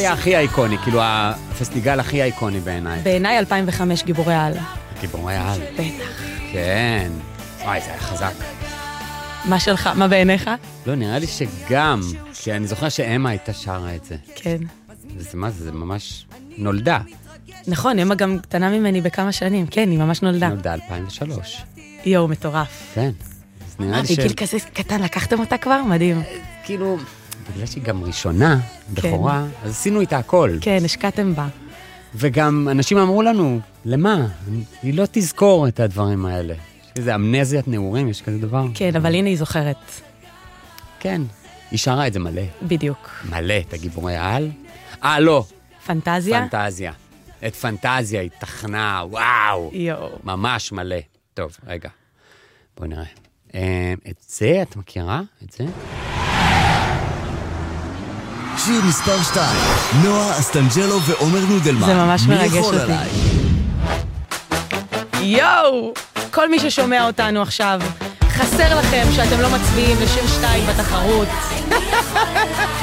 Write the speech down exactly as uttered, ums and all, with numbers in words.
היה הכי אייקוני? כאילו, הפסטיגל הכי אייקוני בעיניי. בעיניי אלפיים וחמש גיבורי העל. גיבורי העל. בטח. כן. וואי, זה היה חזק. מה שלך? מה בעיניך? לא, נראה לי שגם, כי אני זוכר שאמה הייתה שרה את זה. כן. וזה מה זה, זה ממש נולדה. נכון, אמה גם קטנה ממני בכמה שנים. כן, היא ממש נולדה. נולדה אלפיים ושלוש. יואו, מטורף. כן. אז נראה לי ש... בגיל כזה קטן, לקחתם אותה כבר? מדהים. כאילו, בגלל שהיא גם ראשונה, בכורה, אז עשינו איתה הכל. כן, השקעתם בה. וגם אנשים אמרו לנו, למה? היא לא תזכור את הדברים האלה. יש כזה אמנזיית נעורים, יש כזה דבר. כן, אבל הנה היא זוכרת. כן, היא שרה את זה מלא. בדיוק. מלא, את הגיבורי העל. אה, לא. פנטזיה? פנטזיה. את פנטזיה היא תחנה, וואו. יואו. ממש מלא. טוב, רגע. בואו נראה. את זה, את מכירה? את זה? שיר מספר שתיים, נועה אסטנג'לו ועומר נודלמן. זה ממש מרגש מי יכול אותי. עליי? יואו! כל מי ששומע אותנו עכשיו, חסר לכם שאתם לא מצביעים לשיר שתיים בתחרות.